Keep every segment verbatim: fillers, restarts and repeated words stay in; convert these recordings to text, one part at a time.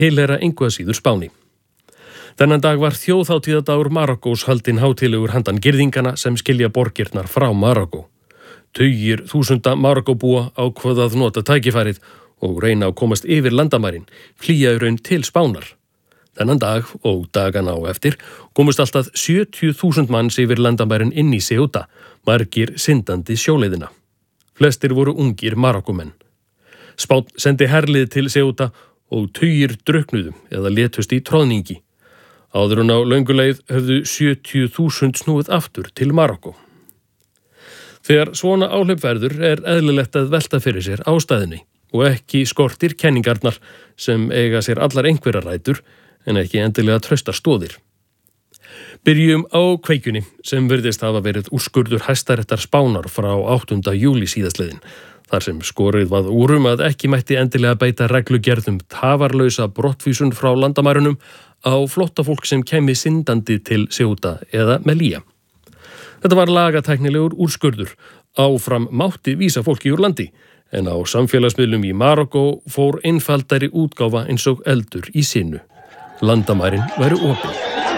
tilheyra engu að síður Spáni. Þennan dag var þjóðhátíðadagur Marokkós haldinn hátíðlegur handan girðingana sem skilja borgirnar frá Marokkó. Tugir þúsunda Marokkóbúa ákvað að nota tækifærið og reyna að komast yfir landamærin, flýja í raun til Spánar. Þennan dag og dagana á eftir komust alltaf sjötíu þúsund manns yfir landamærin inn í Ceuta, margir syndandi sjóleiðina. Flestir voru ungir Marokkómenn. Spánn sendi herlið til Ceuta og tugir drukknuðu eða létust í troðningi. Áður en á lönguleið höfðu sjötíu þúsund snúið aftur til Marokkó. Þegar svona áhlaup verður er eðlilegt að velta fyrir sér ástæðunni og ekki skortir kenningarnar sem eiga sér allar einhverjar rætur en ekki endilega traustar stoðir. Byrjum á kveikjunni sem virðist hafa verið úrskurður Hæstaréttar Spánar frá áttunda júlí síðastliðinn, þar sem skorið var úr um að ekki mætti endilega beita reglugerðum tafarlausa brottvísun frá landamærunum á flóttafólk sem kæmi syndandi til Ceuta eða Melilla. Þetta var lagatæknilegur úrskurður. Áfram mátti vísa fólki úr landi, en á samfélagsmiðlum í Marokkó fór einfaldari útgáfa eins og eldur í sinu. Landamærin væru opin.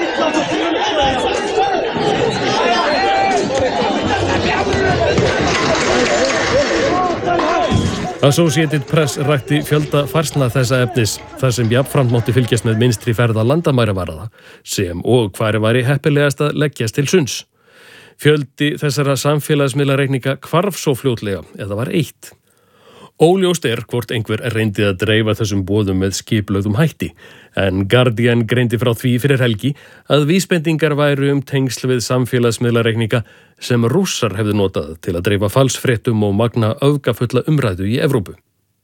Associated Press rækti fjölda farsna þessa efnis þar sem jafnframt mátti fylgjast með minnstri ferða landamæravaraða sem og hvar væri heppilegast að leggjast til sunds. Fjöldi þessara samfélagsmiðlareikninga hvarf svo fljótlega eða var eitt. Óljóst er hvort einhver reyndi að dreifa þessum boðum með skiplögðum hætti, en Guardian greindi frá því fyrir helgi að vísbendingar væru um tengsl við samfélagsmiðlareikninga sem Rússar hefðu notað til að dreifa falsfréttum og magna öfgafulla umræðu í Evrópu.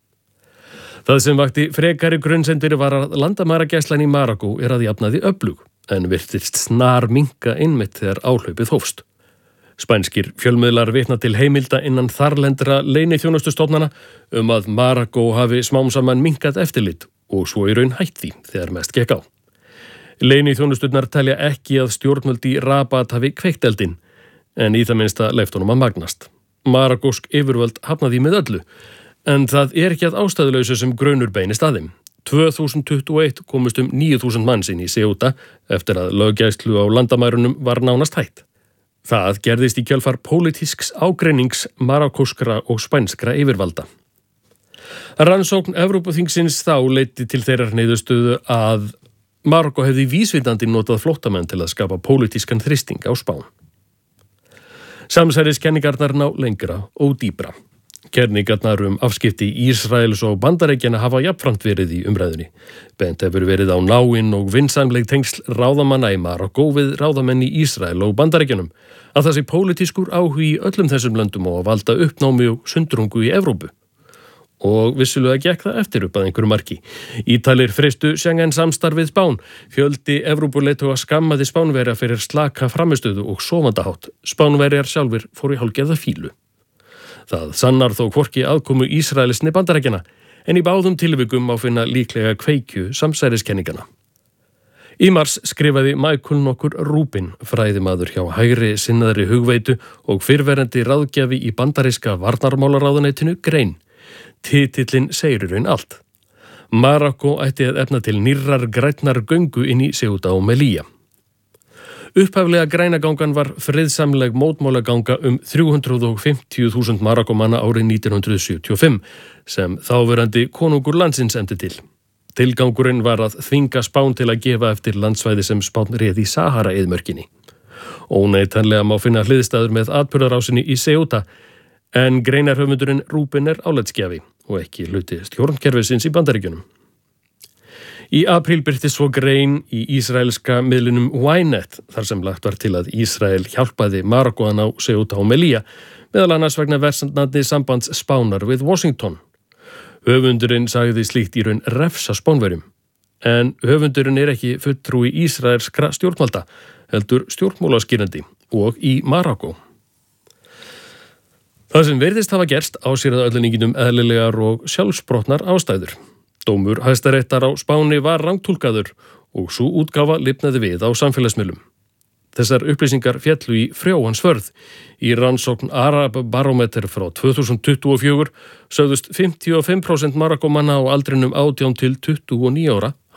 Það sem vakti frekari grunsemdir var að landamæragæslan í Marokkó er að jafnaði öflug, en virtist snar minnka einmitt þegar áhlaupið hófst. Spænskir fjölmiðlar vitna til heimilda innan þarlendra leyniþjónustustofnana um að Marokkó hafi smám saman minnkað eftirlit og svo í raun hætt því þegar mest gekk á. Leyniþjónusturnar telja ekki að stjórnvöld í Rabat hafi kveikt eldinn, en í það minnsta leyft honum að magnast. Marokkósk yfirvöld hafnaði með öllu, en það er ekki að ástæðulausu sem grunur beinist að þeim. tvö þúsund tuttugu og eitt komust um níu þúsund manns inn í Ceuta eftir að löggæslu á landamærunum var nánast hætt. Það gerðist í kjölfar pólitísks ágreinings marokkóskra og spænskra yfirvalda. Rannsókn Evrópuþingsins þá leiddi til þeirrar niðurstöðu að Marokkó hefði vísvitandi notað flóttamenn til að skapa pólitískan þrýsting á Spán. Samsæriskenningarnar ná lengra og dýpra. Kenningarnar um afskipti Ísraels og Bandaríkjanna hafa jafnframt verið í umræðunni. Bent hefur verið á náin og vinsamleg tengsl ráðamanna í Marokkó við ráðamenn í Ísrael og Bandaríkjunum, að það sé pólitískur áhugi í öllum þessum löndum og að valda uppnámi og sundrungu í Evrópu. Og vissulega gekk það eftir upp að einhverju marki. Ítalir freistu Schengen samstarfið Spán. Fjöldi Evrópuleiðtoga skammaði Spánverja fyrir slaka framistöðu og sofandahátt. Spánverjar sjálfir fóru í hálfgerða fílu. Það sannar þó hvorki aðkomu Ísraels né Bandaríkjanna, en í báðum tilvikum má finna líklega kveikju samsæriskenningana. Í mars skrifaði Michael nokkur Rubin, fræðimaður hjá hægri sinnaðri hugveitu og fyrrverandi ráðgjafi í bandaríska varnarmálaráðuneytinu grein. Titillinn segir í raun allt. Marokkó ætti að efna til nýrrar grænnar göngu inn í Ceuta og Melilla. Upphaflega grænagangan var friðsamleg mótmálaganga um þrjú hundruð fimmtíu þúsund Marokkómanna árið nítján hundruð sjötíu og fimm sem þáverandi konungur landsins efndi til. Tilgangurinn var að þvinga Spán til að gefa eftir landsvæði sem Spán réð í Sahara-eyðimörkinni. Óneitanlega má finna hliðstæður með atburðarásinni í Ceuta, en greinarhöfundurinn Rubin er álitsgjafi og ekki hluti stjórnkerfisins í Bandaríkjunum. Í apríl birtist svo grein í ísraelska miðlunum Ynet, þar sem lagt var til að Ísrael hjálpaði Marokkóan á Ceuta og Melilla, meðal annars vegna versnandi sambands Spánar við Washington. Höfundurinn sagði slíkt í raun refsa Spánverjum, en höfundurinn er ekki fulltrúi ísraelskra stjórnvalda, heldur stjórnmálaskýrandi og í Marokkó. Það sem virðist hafa gerst á sér að ölluninginum eðlilegar og sjálfsbrotnar ástæður. Dómur Hæstaréttar á Spáni var rangtúlkaður og svo útgáfa lifnaði við á samfélagsmiðlum. Þessar upplýsingar féllu í frjóan svörð. Í rannsókn Arab Barometer frá tvö þúsund tuttugu og fjögur sögðust fimmtíu og fimm prósent Marokkómanna á aldrinum átján til tuttugu og níu ára